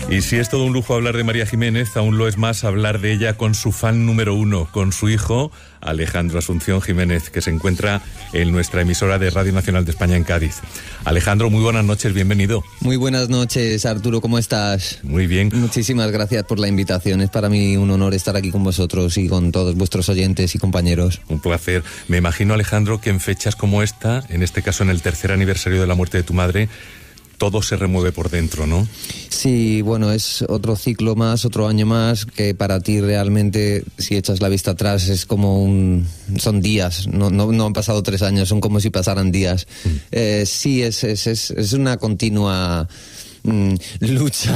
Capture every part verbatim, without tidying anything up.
Y si es todo un lujo hablar de María Jiménez, aún lo es más hablar de ella con su fan número uno, con su hijo Alejandro Asunción Jiménez, que se encuentra en nuestra emisora de Radio Nacional de España en Cádiz. Alejandro, muy buenas noches, bienvenido. Muy buenas noches, Arturo, ¿cómo estás? Muy bien. Muchísimas gracias por la invitación, es para mí un honor estar aquí con vosotros y con todos vuestros oyentes y compañeros. Un placer. Me imagino, Alejandro, que en fechas como esta, en este caso en el tercer aniversario de la muerte de tu madre, todo se remueve por dentro, ¿no? Sí, bueno, es otro ciclo más, otro año más, que para ti realmente, si echas la vista atrás, es como un... son días, no, no, no han pasado tres años, son como si pasaran días. Mm. Eh, sí, es, es, es, es una continua... Mm, lucha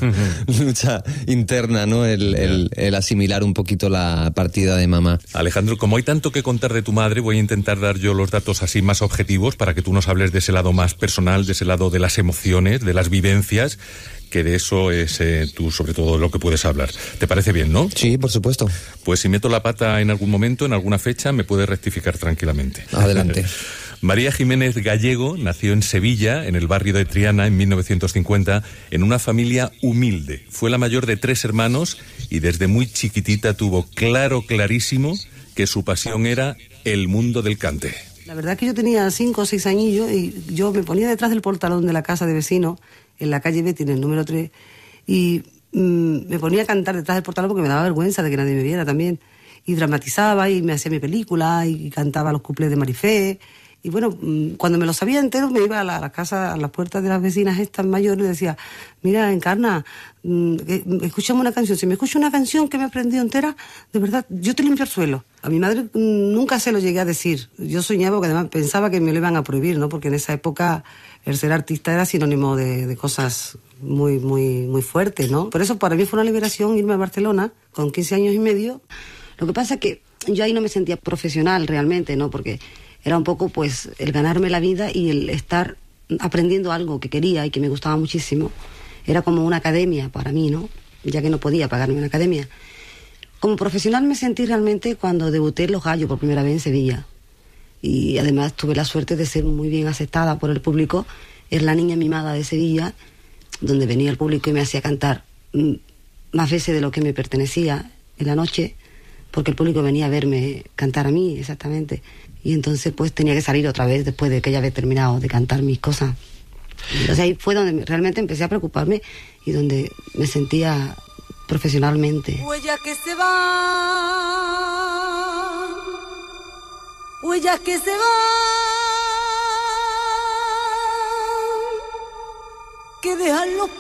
lucha interna, ¿no? El, el, el asimilar un poquito la partida de mamá. Alejandro, como hay tanto que contar de tu madre, voy a intentar dar yo los datos así más objetivos para que tú nos hables de ese lado más personal, de ese lado de las emociones, de las vivencias, que de eso es eh, tú sobre todo lo que puedes hablar. ¿Te parece bien, no? Sí, por supuesto. Pues si meto la pata en algún momento, en alguna fecha, me puedes rectificar tranquilamente. Adelante. María Jiménez Gallego nació en Sevilla, en el barrio de Triana, en mil novecientos cincuenta, en una familia humilde. Fue la mayor de tres hermanos y desde muy chiquitita tuvo claro, clarísimo, que su pasión era el mundo del cante. La verdad es que yo tenía cinco o seis añillos y yo me ponía detrás del portalón de la casa de vecino, en la calle Betty, en el número tres, y mmm, me ponía a cantar detrás del portalón porque me daba vergüenza de que nadie me viera también. Y dramatizaba y me hacía mi película y cantaba los cuplés de Marifé. Y bueno, cuando me lo sabía entero, me iba a la, a la casa, a las puertas de las vecinas estas mayores y decía, mira, Encarna, mmm, escúchame una canción. Si me escucho una canción que me he aprendido entera, de verdad, yo te limpio el suelo. A mi madre mmm, nunca se lo llegué a decir. Yo soñaba, porque además pensaba que me lo iban a prohibir, ¿no? Porque en esa época el ser artista era sinónimo de, de cosas muy, muy, muy fuertes, ¿no? Por eso para mí fue una liberación irme a Barcelona con quince años y medio. Lo que pasa es que yo ahí no me sentía profesional realmente, ¿no? Porque era un poco, pues, el ganarme la vida y el estar aprendiendo algo que quería y que me gustaba muchísimo. Era como una academia para mí, ¿no? Ya que no podía pagarme una academia. Como profesional me sentí realmente cuando debuté en Los Gallos por primera vez en Sevilla. Y además tuve la suerte de ser muy bien aceptada por el público. Era la niña mimada de Sevilla, donde venía el público y me hacía cantar más veces de lo que me pertenecía en la noche, porque el público venía a verme cantar a mí, exactamente. Y entonces pues tenía que salir otra vez después de que ya había terminado de cantar mis cosas. Entonces ahí fue donde realmente empecé a preocuparme y donde me sentía profesionalmente. Huellas que se van, huellas que se van, que dejan los